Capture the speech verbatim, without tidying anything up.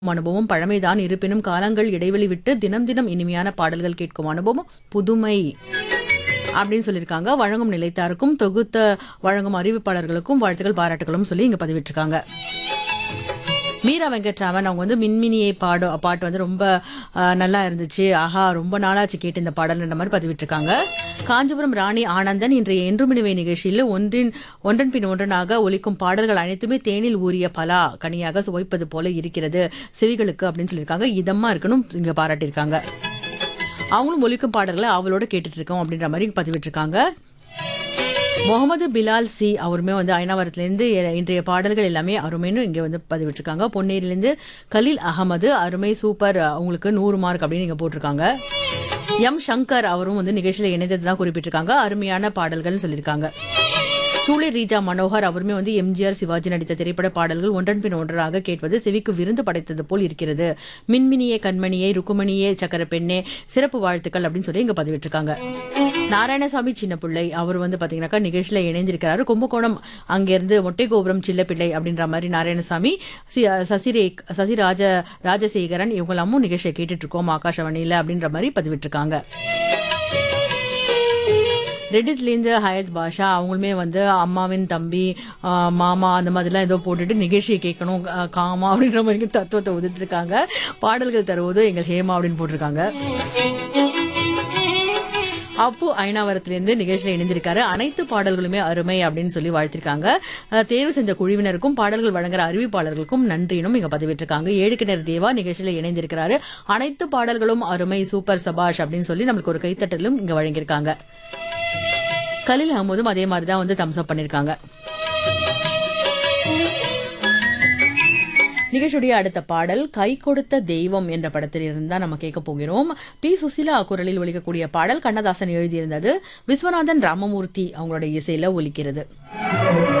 அனுபவம் பழமைதான், இருப்பினும் காலங்கள் இடைவெளி விட்டு தினம் தினம் இனிமையான பாடல்கள் கேட்கும் அனுபவம் புதுமை அப்படின்னு சொல்லியிருக்காங்க. வழங்கும் நிலைத்தாருக்கும் தொகுத்த வழங்கும் அறிவிப்பாளர்களுக்கும் வாழ்த்துக்கள் பாராட்டுகளும் சொல்லி இங்க பதிவிட்டிருக்காங்க. மீரா வெங்கட்ராமன் அவங்க வந்து மின்மினியை பாடு பாட்டு வந்து ரொம்ப அஹ், நல்லா இருந்துச்சு, ஆஹா ரொம்ப நாளாச்சு கேட்டு இந்த பாடல்ன்ற மாதிரி பதிவிட்டிருக்காங்க. காஞ்சிபுரம் ராணி ஆனந்தன் இன்றைய என்றுமினிவை நிகழ்ச்சியில் ஒன்றின் ஒன்றன் பின் ஒன்றனாக ஒலிக்கும் பாடல்கள் அனைத்துமே தேனில் ஊறிய பலா கனியாக சுவைப்பது போல இருக்கிறது செவிகளுக்கு அப்படின்னு சொல்லியிருக்காங்க. இதமா இருக்கணும் இங்க பாராட்டியிருக்காங்க. அவங்களும் ஒலிக்கும் பாடல்களை அவளோட கேட்டுட்டு இருக்கோம் அப்படின்ற மாதிரி பதிவிட்டிருக்காங்க. முகமது பிலால் சி அவருமே வந்து அயனாவரத்திலிருந்து இன்றைய பாடல்கள் எல்லாமே அருமைன்னு இங்கே வந்து பதிவிட்டிருக்காங்க. பொன்னேரியிலேருந்து கலீல் அகமது அருமை சூப்பர், உங்களுக்கு நூறு மார்க் அப்படின்னு இங்கே போட்டிருக்காங்க. எம் சங்கர் அவரும் வந்து நிகழ்ச்சியில் இணைந்தது தான் குறிப்பிட்டிருக்காங்க. அருமையான பாடல்கள்னு சொல்லியிருக்காங்க. சூளை ரீஜா மனோகர் அவருமே வந்து எம்ஜிஆர் சிவாஜி நடித்த திரைப்பட பாடல்கள் ஒன்றன் பின் ஒன்றாக கேட்பது செவிக்கு விருந்து படைத்தது போல் இருக்கிறது. மின்மினியே கண்மணியே ருக்குமணியே சக்கர பெண்ணே சிறப்பு வாழ்த்துக்கள் அப்படின்னு சொல்லி இங்க பதிவிட்டிருக்காங்க. நாராயணசாமி சின்ன பிள்ளை அவர் வந்து பாத்தீங்கன்னாக்கா நிகழ்ச்சியில இணைந்திருக்கிறாரு. கும்பகோணம் அங்கிருந்து மொட்டை கோபுரம் சில்ல பிள்ளை அப்படின்ற மாதிரி நாராயணசாமி, சி- சசிரே சசி ராஜ ராஜசேகரன் இவங்களாமும் நிகழ்ச்சியை கேட்டுட்டு இருக்கோம் ஆகாஷவாணியில அப்படின்ற மாதிரி பதிவிட்டிருக்காங்க. ரெடிட்லேருந்து ஹயத் பாஷா அவங்களுமே வந்து அம்மாவின் தம்பி ஆஹ் மாமா அந்த மாதிரிலாம் ஏதோ போட்டுட்டு நிகழ்ச்சியை கேட்கணும் ஆஹ் காமா அப்படின்ற மாதிரி தத்துவத்தை உதிர்த்திருக்காங்க. பாடல்கள் தருவது எங்கள் ஹேமா அப்படின்னு போட்டிருக்காங்க. அப்பு அயனாவரத்திலிருந்து நிகழ்ச்சியில் இணைந்திருக்காரு. அனைத்து பாடல்களுமே அருமை அப்படின்னு சொல்லி வாழ்த்திருக்காங்க. அஹ் தேர்வு செஞ்ச குழுவினருக்கும் பாடல்கள் வழங்குற அறிவிப்பாளர்களுக்கும் நன்றினும் இங்க பதிவிட்டிருக்காங்க. ஏழு கிணறு தேவா நிகழ்ச்சியில் இணைந்திருக்கிறாரு. அனைத்து பாடல்களும் அருமை சூப்பர் சபாஷ் அப்படின்னு சொல்லி நம்மளுக்கு ஒரு கைத்தட்டலும் இங்க வழங்கியிருக்காங்க. கலீல் அகமதும் அதே மாதிரி தான் வந்து தம்ஸ் அப் பண்ணிருக்காங்க. நிகழ்ச்சியுடைய அடுத்த பாடல் கை கொடுத்த தெய்வம் என்ற படத்தில் இருந்தா நம்ம கேட்க போகிறோம். பி சுசிலா குரலில் ஒலிக்கக்கூடிய பாடல் கண்ணதாசன் எழுதியிருந்தது. விஸ்வநாதன் ராமமூர்த்தி அவங்களுடைய இசையில ஒலிக்கிறது.